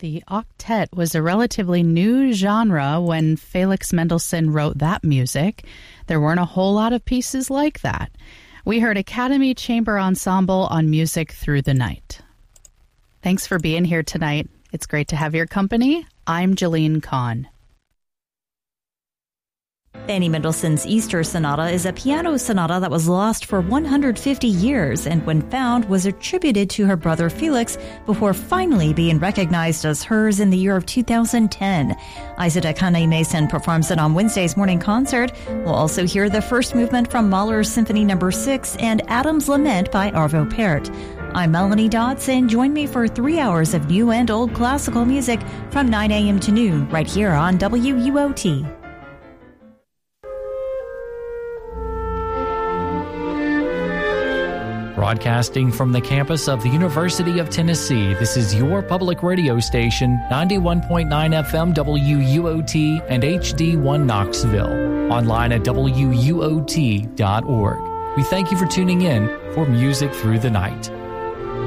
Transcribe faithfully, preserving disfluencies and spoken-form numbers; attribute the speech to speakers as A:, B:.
A: The octet was a relatively new genre when Felix Mendelssohn wrote that music. There weren't a whole lot of pieces like that. We heard Academy Chamber Ensemble on Music Through the Night. Thanks for being here tonight. It's great to have your company. I'm Jolene Kahn.
B: Fanny Mendelssohn's Easter Sonata is a piano sonata that was lost for one hundred fifty years and when found was attributed to her brother Felix before finally being recognized as hers in the year of two thousand ten. Isaac Akane Mason performs it on Wednesday's morning concert. We'll also hear the first movement from Mahler's Symphony Number six and Adam's Lament by Arvo Pärt. I'm Melanie Dodds, and join me for three hours of new and old classical music from nine a.m. to noon right here on W U O T.
C: Broadcasting from the campus of the University of Tennessee, this is your public radio station, ninety-one point nine F M W U O T and H D one Knoxville. Online at W U O T dot org. We thank you for tuning in for Music Through the Night.